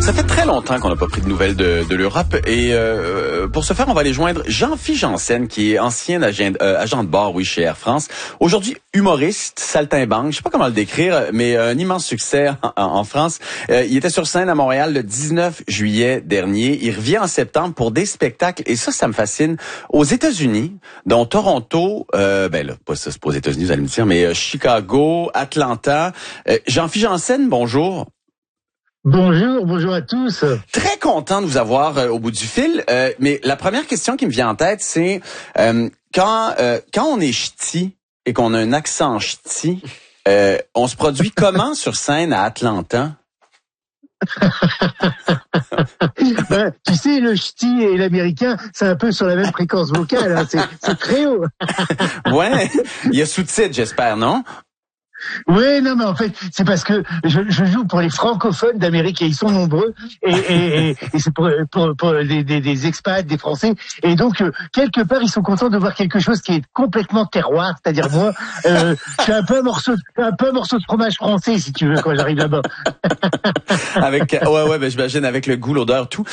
Ça fait très longtemps qu'on n'a pas pris de nouvelles de l'Europe et pour ce faire, on va aller joindre Jean-Philippe Janssen, qui est ancien agent de bord, chez Air France. Aujourd'hui, humoriste, saltimbanque, je sais pas comment le décrire, mais un immense succès en France. Il était sur scène à Montréal le 19 juillet dernier. Il revient en septembre pour des spectacles et ça me fascine. Aux États-Unis, dont Toronto, pas ça, c'est pas aux États-Unis, vous allez me dire, mais Chicago, Atlanta. Jean-Philippe Janssen, bonjour. Bonjour à tous. Très content de vous avoir au bout du fil. Mais la première question qui me vient en tête, c'est quand on est ch'ti et qu'on a un accent ch'ti, on se produit comment sur scène à Atlanta? Tu sais, le ch'ti et l'américain, c'est un peu sur la même fréquence vocale. Hein. C'est très haut. Ouais, il y a sous-titres, j'espère, non? Oui, non, mais en fait, c'est parce que je joue pour les francophones d'Amérique et ils sont nombreux et c'est pour des expats, des Français et donc quelque part ils sont contents de voir quelque chose qui est complètement terroir, c'est-à-dire moi, je suis un peu un morceau de fromage français si tu veux quand j'arrive là-bas. Avec j'imagine avec le goût, l'odeur, tout.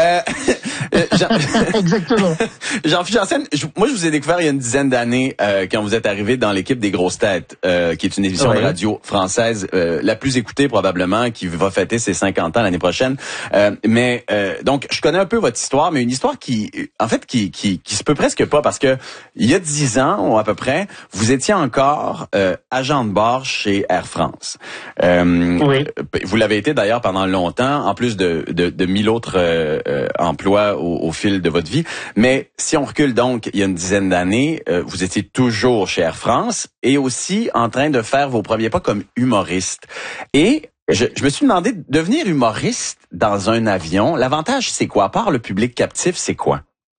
Exactement. Jean-Philippe Janssen, moi je vous ai découvert il y a une dizaine d'années quand vous êtes arrivé dans l'équipe des Grosses Têtes, qui est une émission de radio française la plus écoutée probablement, qui va fêter ses 50 ans l'année prochaine. Donc je connais un peu votre histoire, mais une histoire qui se peut presque pas parce que il y a 10 ans ou à peu près, vous étiez encore agent de bord chez Air France. Oui. Vous l'avez été d'ailleurs pendant longtemps, en plus de 1000 autres emplois au fil de votre vie. Mais si on recule donc il y a une dizaine d'années, vous étiez toujours chez Air France et aussi en train de faire vos premiers pas comme humoriste. Et je me suis demandé, devenir humoriste dans un avion, l'avantage c'est quoi? À part le public captif, c'est quoi?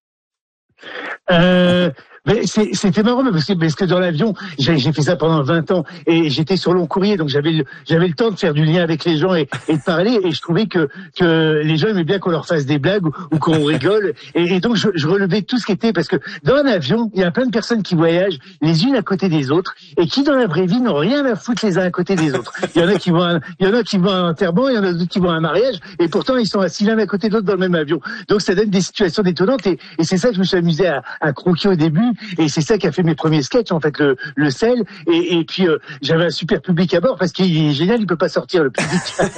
Mais c'était marrant parce que dans l'avion, j'ai fait ça pendant 20 ans et j'étais sur long courrier, donc j'avais le temps de faire du lien avec les gens et de parler, et je trouvais que les gens aimaient bien qu'on leur fasse des blagues ou qu'on rigole, et donc je relevais tout ce qui était, parce que dans un avion, il y a plein de personnes qui voyagent les unes à côté des autres et qui dans la vraie vie n'ont rien à foutre les uns à côté des autres. Il y en a qui vont à un enterrement, il y en a d'autres qui vont à un mariage, et pourtant ils sont assis l'un à côté de l'autre dans le même avion. Donc ça donne des situations détonnantes, et c'est ça que je me suis amusé à croquer au début. Et c'est ça qui a fait mes premiers sketchs, en fait, le sel. Et puis, j'avais un super public à bord parce qu'il est génial, il peut pas sortir, le public.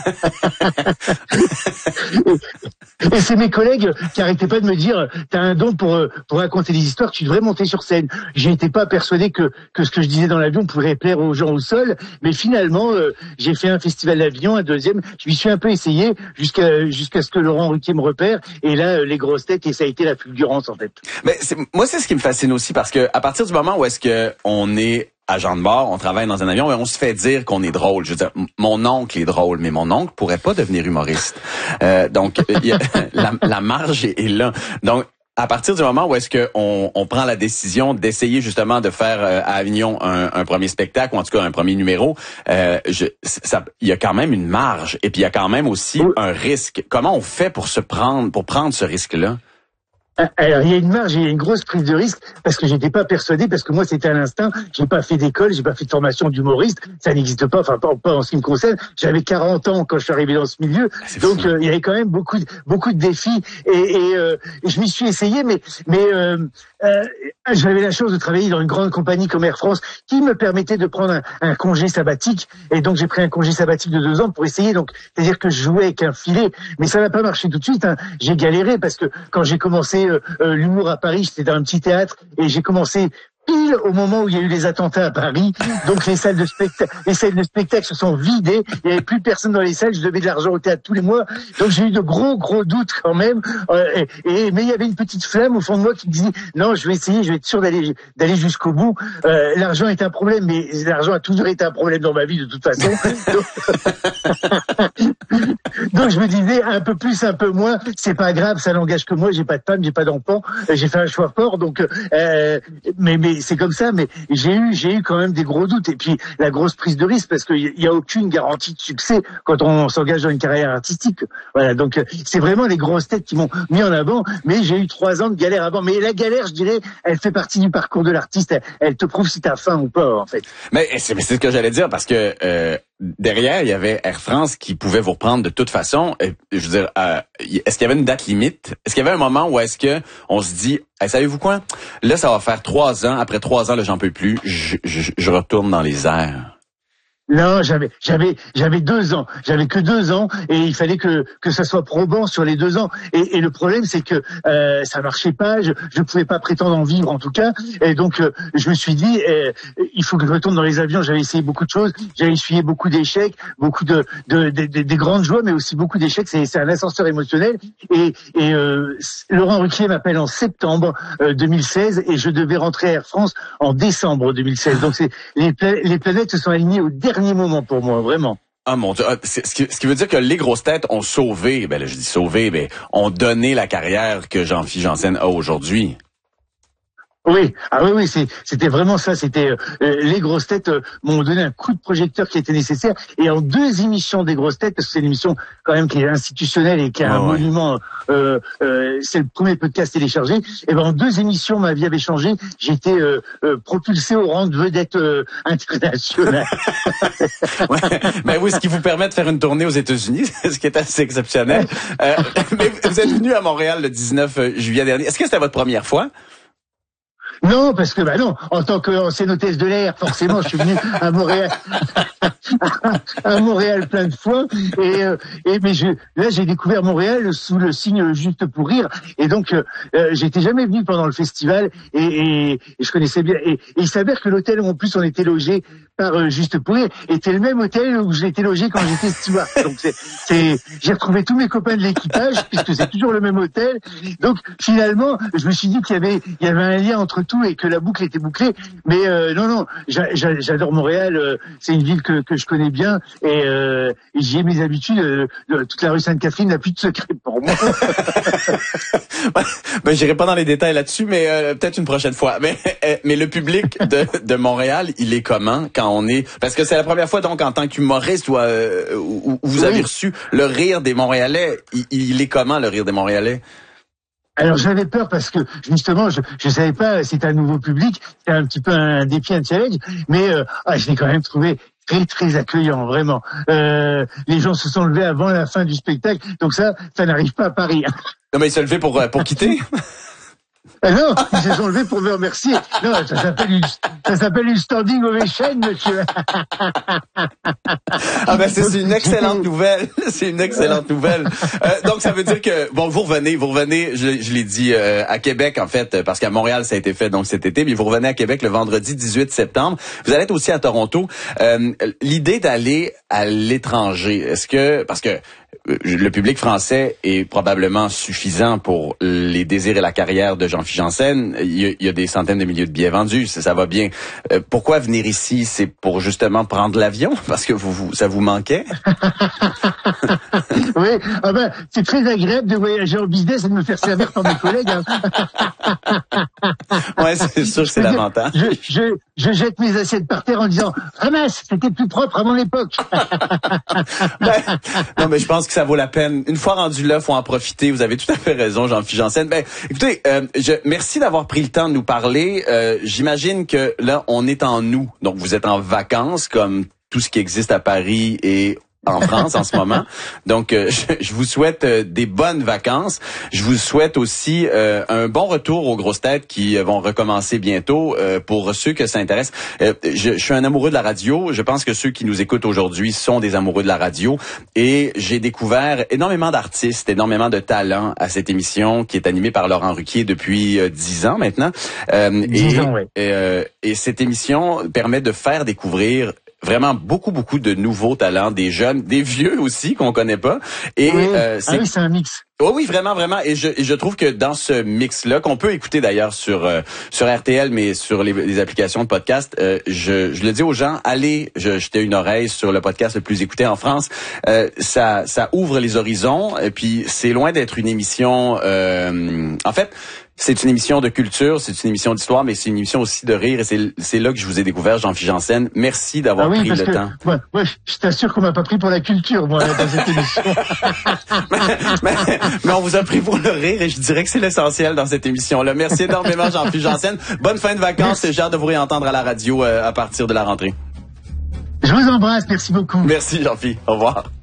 Et c'est mes collègues qui arrêtaient pas de me dire, t'as un don pour raconter des histoires, tu devrais monter sur scène. J'étais pas persuadé que ce que je disais dans l'avion pourrait plaire aux gens au sol. Mais finalement, j'ai fait un festival d'avion, un deuxième. Je m'y suis un peu essayé jusqu'à ce que Laurent Ruquier me repère. Et là, les Grosses Têtes, et ça a été la fulgurance, en fait. Mais moi, c'est ce qui me fascine aussi, parce que à partir du moment où est-ce que on est agent de bord, on travaille dans un avion et on se fait dire qu'on est drôle. Je veux dire, mon oncle est drôle, mais mon oncle pourrait pas devenir humoriste. Donc, la marge est là. Donc, à partir du moment où est-ce que on prend la décision d'essayer justement de faire à Avignon un premier spectacle, ou en tout cas un premier numéro, il y a quand même une marge, et puis il y a quand même aussi un risque. Comment on fait pour prendre ce risque-là? Alors, il y a une marge, il y a une grosse prise de risque, parce que j'étais pas persuadé, parce que moi, c'était à l'instinct. J'ai pas fait d'école, j'ai pas fait de formation d'humoriste. Ça n'existe pas, enfin, pas en ce qui me concerne. J'avais 40 ans quand je suis arrivé dans ce milieu. Donc, il y avait quand même beaucoup de défis, et je m'y suis essayé, mais j'avais la chance de travailler dans une grande compagnie comme Air France, qui me permettait de prendre un congé sabbatique. Et donc, j'ai pris un congé sabbatique de 2 ans pour essayer. Donc, c'est-à-dire que je jouais avec un filet, mais ça n'a pas marché tout de suite, hein. J'ai galéré, parce que quand j'ai commencé l'humour à Paris, j'étais dans un petit théâtre, et j'ai commencé pile au moment où il y a eu les attentats à Paris. Donc les salles de spectacle se sont vidées, il n'y avait plus personne dans les salles, je devais de l'argent au théâtre tous les mois. Donc j'ai eu de gros doutes quand même, mais il y avait une petite flamme au fond de moi qui me disait non, je vais essayer, je vais être sûr d'aller jusqu'au bout. L'argent est un problème, mais l'argent a toujours été un problème dans ma vie de toute façon. Donc je me disais un peu plus, un peu moins, c'est pas grave, ça n'engage que moi, j'ai pas de femme, j'ai pas d'enfant, j'ai fait un choix fort, donc mais c'est comme ça, mais j'ai eu quand même des gros doutes, et puis la grosse prise de risque, parce qu'il y a aucune garantie de succès quand on s'engage dans une carrière artistique. Voilà, donc c'est vraiment les grosses têtes qui m'ont mis en avant, mais j'ai eu 3 ans de galère avant. Mais la galère, je dirais, elle fait partie du parcours de l'artiste, elle te prouve si t'as faim ou pas, en fait. Mais c'est ce que j'allais dire, parce que derrière, il y avait Air France qui pouvait vous reprendre de toute façon. Et, je veux dire, est-ce qu'il y avait une date limite? Est-ce qu'il y avait un moment où est-ce que on se dit, hey, savez-vous quoi? Là, ça va faire 3 ans. Après 3 ans, là, j'en peux plus. Je retourne dans les airs. Non, j'avais 2 ans. J'avais que 2 ans et il fallait que ça soit probant sur les 2 ans. Et le problème, c'est que ça marchait pas. Je pouvais pas prétendre en vivre en tout cas. Et donc je me suis dit, il faut que je retourne dans les avions. J'avais essayé beaucoup de choses. J'avais essuyé beaucoup d'échecs, beaucoup des grandes joies, mais aussi beaucoup d'échecs. C'est un ascenseur émotionnel. Et Laurent Ruquier m'appelle en septembre 2016 et je devais rentrer à Air France en décembre 2016. Donc les planètes se sont alignées au dernier moment pour moi, vraiment. Ah mon Dieu, ce qui veut dire que les grosses têtes ont sauvé, ben là je dis sauvé, mais ont donné la carrière que Jean-Philippe Janssen a aujourd'hui. Oui, oui, c'était vraiment ça. C'était les grosses têtes m'ont donné un coup de projecteur qui était nécessaire. Et en 2 émissions des grosses têtes, parce que c'est une émission quand même qui est institutionnelle et qui a un monument. C'est le premier podcast téléchargé. Et ben en 2 émissions, ma vie avait changé. J'ai été propulsé au rang de vedette internationale. Ouais, ben oui, ce qui vous permet de faire une tournée aux États-Unis, ce qui est assez exceptionnel. Mais vous êtes venu à Montréal le 19 juillet dernier. Est-ce que c'était votre première fois? Non, parce que non, en tant qu'ancienne hôtesse de l'air, forcément, je suis venu à Montréal, à Montréal plein de fois. Mais là, j'ai découvert Montréal sous le signe Juste pour rire. Et donc, j'étais jamais venu pendant le festival et je connaissais bien. Et il s'avère que l'hôtel où en plus on était logé par Juste pour rire était le même hôtel où j'étais logé quand j'étais steward. Donc j'ai retrouvé tous mes copains de l'équipage puisque c'est toujours le même hôtel. Donc finalement, je me suis dit qu'il y avait un lien entre tout et que la boucle était bouclée. Mais non, j'adore Montréal. C'est une ville que je connais bien et j'y ai mes habitudes. Toute la rue Sainte-Catherine n'a plus de secret pour moi. Ben j'irai pas dans les détails là-dessus, mais peut-être une prochaine fois. Mais le public de Montréal, il est comment quand on est, parce que c'est la première fois donc en tant qu'humoriste où vous avez reçu le rire des Montréalais. Il est comment le rire des Montréalais? Alors j'avais peur parce que justement je savais pas, c'était un nouveau public, c'était un petit peu un défi, un challenge, mais je l'ai quand même trouvé très très accueillant, vraiment. Les gens se sont levés avant la fin du spectacle, donc ça n'arrive pas à Paris. Non mais ils se levaient pour quitter. Non, ils se sont levés pour me remercier. Non, ça s'appelle une standing ovation, monsieur. Ah ben c'est une excellente nouvelle. C'est une excellente nouvelle. Donc ça veut dire que bon, vous revenez. Je l'ai dit à Québec en fait, parce qu'à Montréal ça a été fait donc cet été, mais vous revenez à Québec le vendredi 18 septembre. Vous allez être aussi à Toronto. L'idée d'aller à l'étranger, est-ce que parce que le public français est probablement suffisant pour les désirs et la carrière de Jean-Philippe Janssen. Il y a des centaines de milliers de billets vendus, ça va bien. Pourquoi venir ici? C'est pour justement prendre l'avion? Parce que ça vous manquait? Oui, c'est très agréable de voyager en business et de me faire servir par mes collègues. Hein. Ouais, c'est sûr que c'est l'avantage. Je jette mes assiettes par terre en disant « Ramasse, c'était plus propre à mon époque. » Non, mais je pense que ça vaut la peine. Une fois rendu là, faut en profiter. Vous avez tout à fait raison, Jean-Philippe Janssen. Écoutez, merci d'avoir pris le temps de nous parler. J'imagine que là, on est en août. Donc, vous êtes en vacances comme tout ce qui existe à Paris et en France en ce moment. Donc, je vous souhaite des bonnes vacances. Je vous souhaite aussi un bon retour aux grosses têtes qui vont recommencer bientôt. Pour ceux que ça intéresse, je suis un amoureux de la radio. Je pense que ceux qui nous écoutent aujourd'hui sont des amoureux de la radio. Et j'ai découvert énormément d'artistes, énormément de talents à cette émission qui est animée par Laurent Ruquier depuis 10 ans maintenant. 10 ans, oui. Et cette émission permet de faire découvrir vraiment beaucoup de nouveaux talents, des jeunes, des vieux aussi qu'on connaît pas. Et c'est un mix. Oh oui, vraiment. Et je trouve que dans ce mix-là, qu'on peut écouter d'ailleurs sur RTL, mais sur les applications de podcast, je le dis aux gens, allez jeter une oreille sur le podcast le plus écouté en France. Ça ouvre les horizons. Et puis c'est loin d'être une émission. En fait, c'est une émission de culture, c'est une émission d'histoire, mais c'est une émission aussi de rire. Et c'est là que je vous ai découvert, Jean-Philippe Janssen. Merci d'avoir pris le temps. Ouais, je t'assure qu'on m'a pas pris pour la culture, moi, dans cette émission. mais on vous a pris pour le rire et je dirais que c'est l'essentiel dans cette émission-là. Merci énormément, Jean-Philippe Janssen. Bonne fin de vacances. J'ai hâte de vous réentendre à la radio à partir de la rentrée. Je vous embrasse, merci beaucoup. Merci, Jean-Philippe. Au revoir.